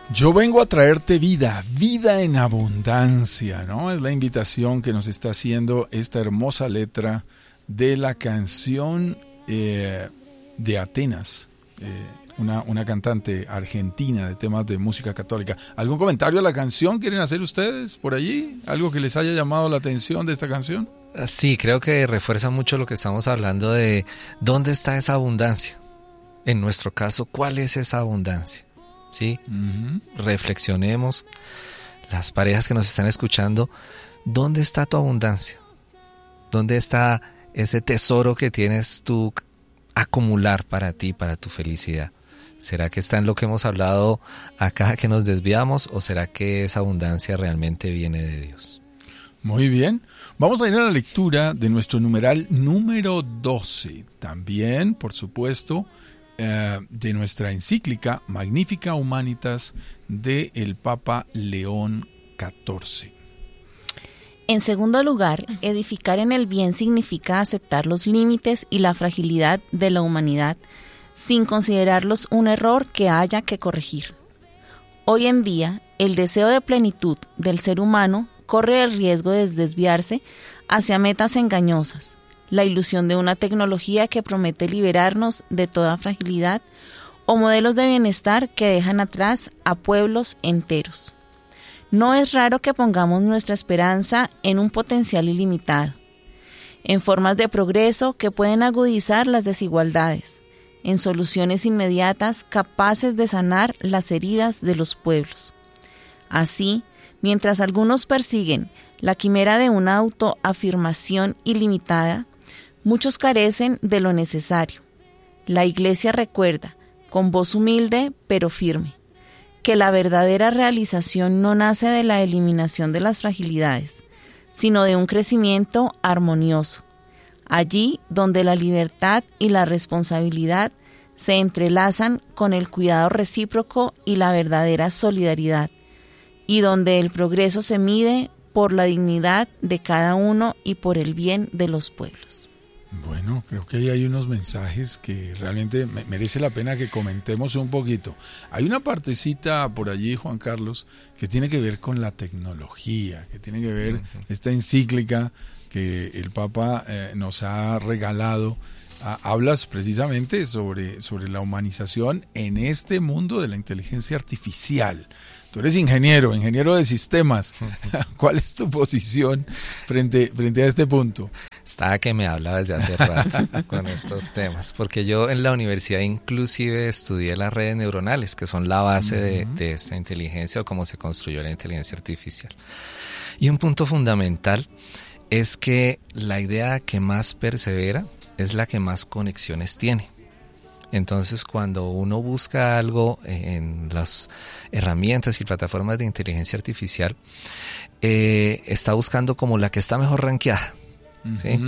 Yo vengo a traerte vida, vida en abundancia, ¿no? Es la invitación que nos está haciendo esta hermosa letra de la canción de Atenas, una cantante argentina de temas de música católica. ¿Algún comentario a la canción quieren hacer ustedes por allí? ¿Algo que les haya llamado la atención de esta canción? Sí, creo que refuerza mucho lo que estamos hablando de dónde está esa abundancia. En nuestro caso, ¿cuál es esa abundancia? ¿Sí? Reflexionemos, las parejas que nos están escuchando, ¿dónde está tu abundancia? ¿Dónde está ese tesoro que tienes tú acumular para ti, para tu felicidad? ¿Será que está en lo que hemos hablado acá, que nos desviamos, o será que esa abundancia realmente viene de Dios? Muy bien, vamos a ir a la lectura de nuestro numeral número 12, también, por supuesto, de nuestra encíclica Magnificat Humanitas de el Papa León XIV. En segundo lugar, edificar en el bien significa aceptar los límites y la fragilidad de la humanidad sin considerarlos un error que haya que corregir. Hoy en día, el deseo de plenitud del ser humano corre el riesgo de desviarse hacia metas engañosas, la ilusión de una tecnología que promete liberarnos de toda fragilidad o modelos de bienestar que dejan atrás a pueblos enteros. No es raro que pongamos nuestra esperanza en un potencial ilimitado, en formas de progreso que pueden agudizar las desigualdades, en soluciones inmediatas capaces de sanar las heridas de los pueblos. Así, mientras algunos persiguen la quimera de una autoafirmación ilimitada, muchos carecen de lo necesario. La Iglesia recuerda, con voz humilde pero firme, que la verdadera realización no nace de la eliminación de las fragilidades, sino de un crecimiento armonioso, allí donde la libertad y la responsabilidad se entrelazan con el cuidado recíproco y la verdadera solidaridad, y donde el progreso se mide por la dignidad de cada uno y por el bien de los pueblos. Bueno, creo que ahí hay unos mensajes que realmente merece la pena que comentemos un poquito. Hay una partecita por allí, Juan Carlos, que tiene que ver con la tecnología, que tiene que ver esta encíclica que el Papa nos ha regalado. Hablas precisamente sobre la humanización en este mundo de la inteligencia artificial. Tú eres ingeniero de sistemas. ¿Cuál es tu posición frente a este punto? Estaba que me hablaba desde hace rato con estos temas, porque yo en la universidad inclusive estudié las redes neuronales, que son la base de esta inteligencia, o cómo se construyó la inteligencia artificial. Y un punto fundamental es que la idea que más persevera es la que más conexiones tiene. Entonces, cuando uno busca algo en las herramientas y plataformas de inteligencia artificial, está buscando como la que está mejor rankeada. ¿Sí?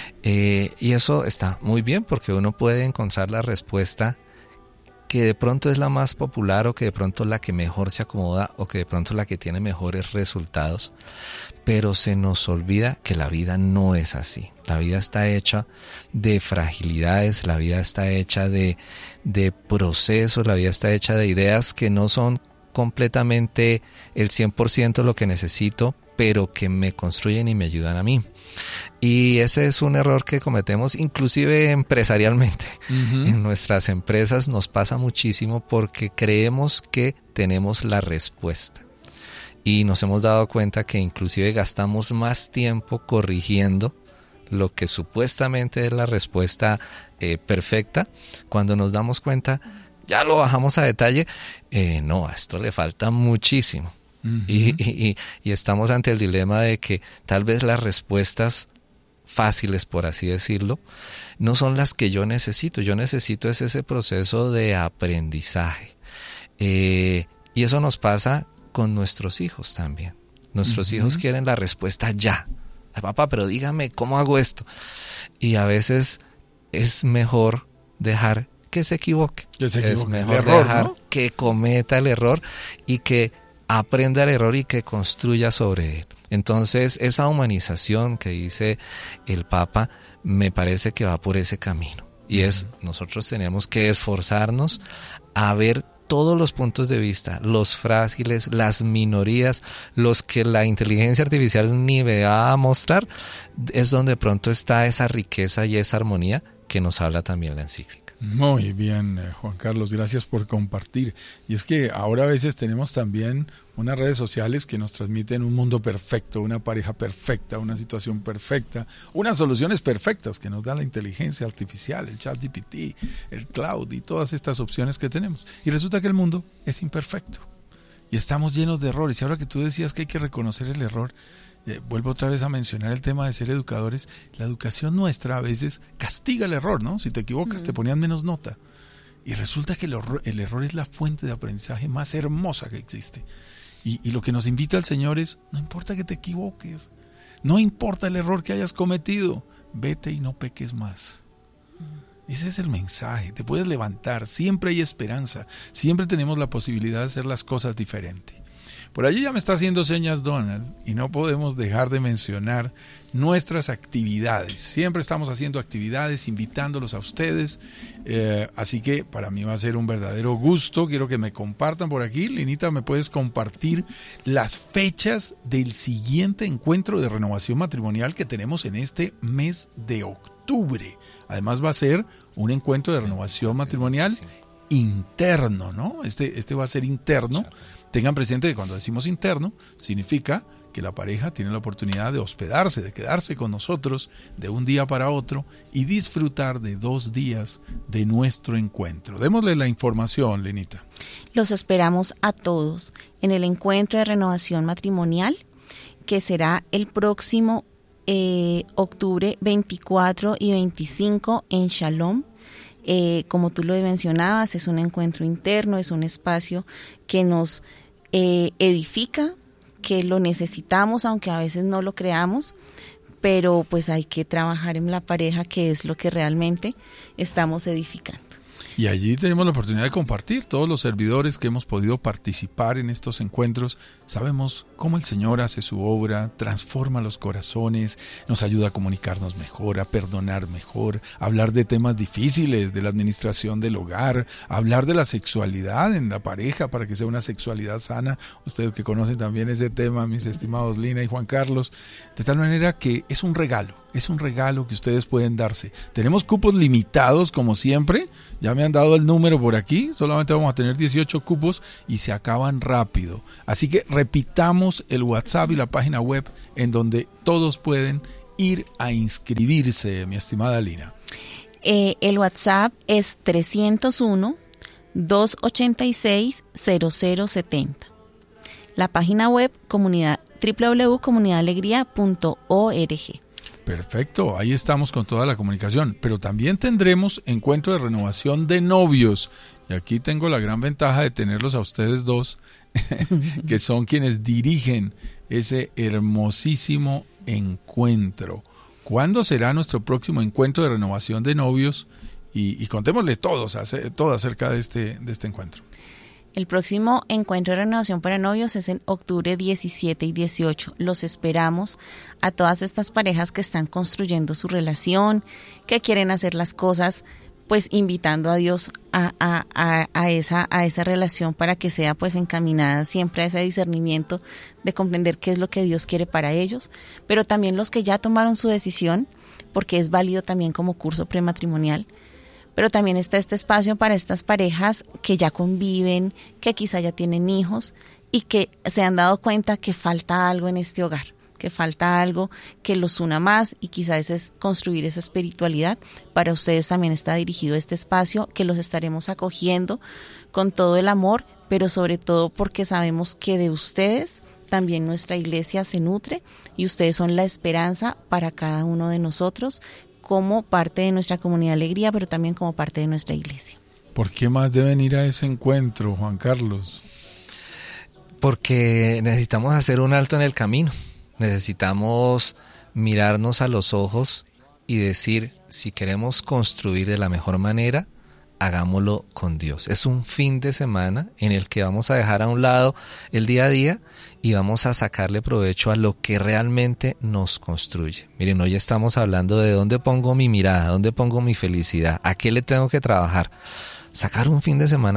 Y eso está muy bien, porque uno puede encontrar la respuesta que de pronto es la más popular, o que de pronto la que mejor se acomoda, o que de pronto la que tiene mejores resultados, pero se nos olvida que la vida no es así. La vida está hecha de fragilidades, la vida está hecha de procesos, la vida está hecha de ideas que no son completamente el 100% lo que necesito, pero que me construyen y me ayudan a mí. Y ese es un error que cometemos inclusive empresarialmente. En nuestras empresas nos pasa muchísimo porque creemos que tenemos la respuesta. Y nos hemos dado cuenta que inclusive gastamos más tiempo corrigiendo lo que supuestamente es la respuesta perfecta, cuando nos damos cuenta, ya lo bajamos a detalle, no, a esto le falta muchísimo. Y estamos ante el dilema de que tal vez las respuestas fáciles, por así decirlo, no son las que yo necesito. Yo necesito ese proceso de aprendizaje. Y eso nos pasa con nuestros hijos también. Nuestros hijos quieren la respuesta ya. Papá, pero dígame, ¿cómo hago esto? Y a veces es mejor dejar que se equivoque. Es mejor dejar que cometa el error y que aprenda el error y que construya sobre él. Entonces, esa humanización que dice el Papa me parece que va por ese camino. Y nosotros tenemos que esforzarnos a ver todos los puntos de vista, los frágiles, las minorías, los que la inteligencia artificial ni me va a mostrar, es donde pronto está esa riqueza y esa armonía que nos habla también la encíclica. Muy bien, Juan Carlos, gracias por compartir. Y es que ahora a veces tenemos también unas redes sociales que nos transmiten un mundo perfecto, una pareja perfecta, una situación perfecta, unas soluciones perfectas que nos da la inteligencia artificial, el ChatGPT, el cloud y todas estas opciones que tenemos. Y resulta que el mundo es imperfecto y estamos llenos de errores. Y ahora que tú decías que hay que reconocer el error, vuelvo otra vez a mencionar el tema de ser educadores. La educación nuestra a veces castiga el error, ¿no? Si te equivocas, te ponían menos nota. Y resulta que el error es la fuente de aprendizaje más hermosa que existe. Y lo que nos invita el Señor es, no importa que te equivoques, no importa el error que hayas cometido, vete y no peques más. Ese es el mensaje, te puedes levantar, siempre hay esperanza, siempre tenemos la posibilidad de hacer las cosas diferente. Por allí ya me está haciendo señas Donald y no podemos dejar de mencionar nuestras actividades. Siempre estamos haciendo actividades, invitándolos a ustedes, así que para mí va a ser un verdadero gusto. Quiero que me compartan por aquí. Linita, ¿me puedes compartir las fechas del siguiente encuentro de renovación matrimonial que tenemos en este mes de octubre? Además va a ser un encuentro de renovación matrimonial interno, ¿no? Este va a ser interno. Tengan presente que cuando decimos interno, significa que la pareja tiene la oportunidad de hospedarse, de quedarse con nosotros de un día para otro y disfrutar de 2 días de nuestro encuentro. Démosle la información, Lenita. Los esperamos a todos en el encuentro de renovación matrimonial, que será el próximo octubre 24 y 25 en Shalom. Como tú lo mencionabas, es un encuentro interno, es un espacio que nos edifica, que lo necesitamos, aunque a veces no lo creamos, pero pues hay que trabajar en la pareja, que es lo que realmente estamos edificando. Y allí tenemos la oportunidad de compartir. Todos los servidores que hemos podido participar en estos encuentros, sabemos cómo el Señor hace su obra, transforma los corazones, nos ayuda a comunicarnos mejor, a perdonar mejor, a hablar de temas difíciles, de la administración del hogar, a hablar de la sexualidad en la pareja para que sea una sexualidad sana. Ustedes que conocen también ese tema, mis estimados Lina y Juan Carlos, de tal manera que es un regalo que ustedes pueden darse. Tenemos cupos limitados como siempre. Ya me han dado el número por aquí, solamente vamos a tener 18 cupos y se acaban rápido. Así que repitamos el WhatsApp y la página web en donde todos pueden ir a inscribirse, mi estimada Lina. El WhatsApp es 301-286-0070. La página web www.comunidadalegría.org. Perfecto, ahí estamos con toda la comunicación, pero también tendremos encuentro de renovación de novios, y aquí tengo la gran ventaja de tenerlos a ustedes dos, que son quienes dirigen ese hermosísimo encuentro. ¿Cuándo será nuestro próximo encuentro de renovación de novios? Y contémosle todo acerca de este encuentro. El próximo encuentro de renovación para novios es en octubre 17 y 18. Los esperamos a todas estas parejas que están construyendo su relación, que quieren hacer las cosas, pues invitando a Dios a esa relación para que sea pues encaminada siempre a ese discernimiento de comprender qué es lo que Dios quiere para ellos, pero también los que ya tomaron su decisión, porque es válido también como curso prematrimonial. Pero también está este espacio para estas parejas que ya conviven, que quizá ya tienen hijos y que se han dado cuenta que falta algo en este hogar, que falta algo que los una más y quizás es construir esa espiritualidad. Para ustedes también está dirigido este espacio que los estaremos acogiendo con todo el amor, pero sobre todo porque sabemos que de ustedes también nuestra iglesia se nutre y ustedes son la esperanza para cada uno de nosotros, como parte de nuestra comunidad Alegría, pero también como parte de nuestra iglesia. ¿Por qué más deben ir a ese encuentro, Juan Carlos? Porque necesitamos hacer un alto en el camino. Necesitamos mirarnos a los ojos y decir, si queremos construir de la mejor manera, hagámoslo con Dios. Es un fin de semana en el que vamos a dejar a un lado el día a día y vamos a sacarle provecho a lo que realmente nos construye. Miren, hoy estamos hablando de dónde pongo mi mirada, dónde pongo mi felicidad, a qué le tengo que trabajar. Sacar un fin de semana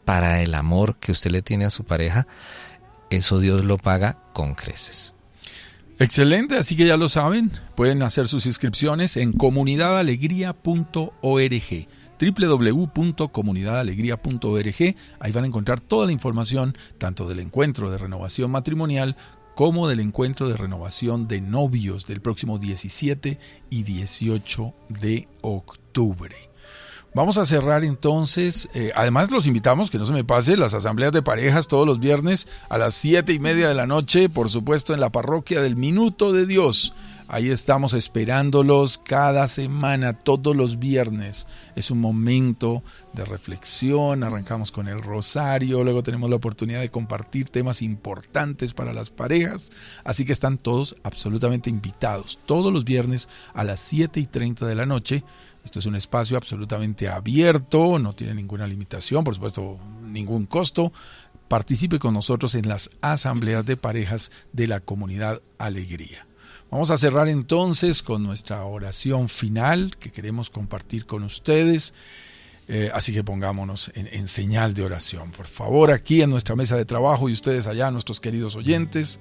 para el amor que usted le tiene a su pareja, eso Dios lo paga con creces. Excelente, así que ya lo saben, pueden hacer sus inscripciones en comunidadalegría.org, www.comunidadalegría.org. Ahí van a encontrar toda la información, tanto del encuentro de renovación matrimonial como del encuentro de renovación de novios del próximo 17 y 18 de octubre. Vamos a cerrar entonces, además los invitamos, que no se me pase, las asambleas de parejas todos los viernes a las 7:30 de la noche, por supuesto en la parroquia del Minuto de Dios. Ahí estamos esperándolos cada semana, todos los viernes. Es un momento de reflexión, arrancamos con el rosario, luego tenemos la oportunidad de compartir temas importantes para las parejas, así que están todos absolutamente invitados, todos los viernes a las 7:30 de la noche. Esto es un espacio absolutamente abierto, no tiene ninguna limitación, por supuesto, ningún costo. Participe con nosotros en las asambleas de parejas de la Comunidad Alegría. Vamos a cerrar entonces con nuestra oración final que queremos compartir con ustedes. Así que pongámonos en señal de oración. Por favor, aquí en nuestra mesa de trabajo y ustedes allá, nuestros queridos oyentes.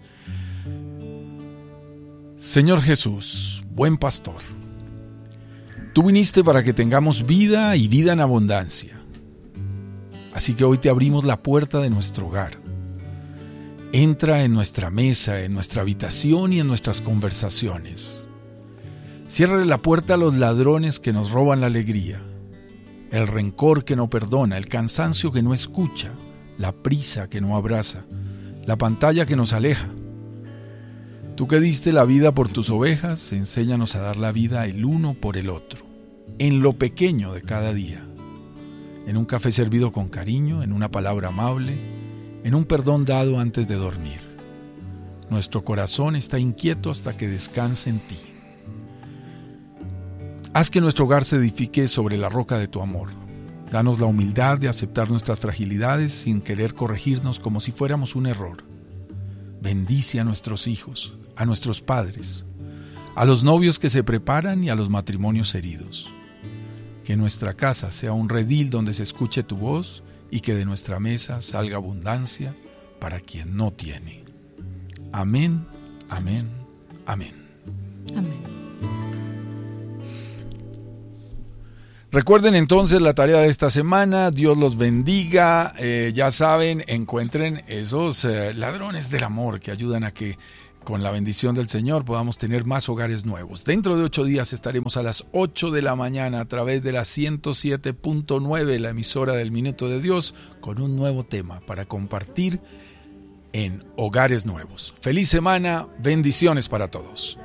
Señor Jesús, buen pastor, tú viniste para que tengamos vida y vida en abundancia. Así que hoy te abrimos la puerta de nuestro hogar. Entra en nuestra mesa, en nuestra habitación y en nuestras conversaciones. Ciérrale la puerta a los ladrones que nos roban la alegría, el rencor que no perdona, el cansancio que no escucha, la prisa que no abraza, la pantalla que nos aleja. Tú que diste la vida por tus ovejas, enséñanos a dar la vida el uno por el otro, en lo pequeño de cada día, en un café servido con cariño, en una palabra amable, en un perdón dado antes de dormir. Nuestro corazón está inquieto hasta que descanse en ti. Haz que nuestro hogar se edifique sobre la roca de tu amor. Danos la humildad de aceptar nuestras fragilidades sin querer corregirnos como si fuéramos un error. Bendice a nuestros hijos, a nuestros padres, a los novios que se preparan y a los matrimonios heridos. Que nuestra casa sea un redil donde se escuche tu voz y que de nuestra mesa salga abundancia para quien no tiene. Amén, amén, amén. Amén. Recuerden entonces la tarea de esta semana. Dios los bendiga. Ya saben, encuentren esos ladrones del amor que ayudan a que con la bendición del Señor podamos tener más hogares nuevos. Dentro de 8 días estaremos a las 8 de la mañana a través de la 107.9, la emisora del Minuto de Dios, con un nuevo tema para compartir en Hogares Nuevos. Feliz semana, bendiciones para todos.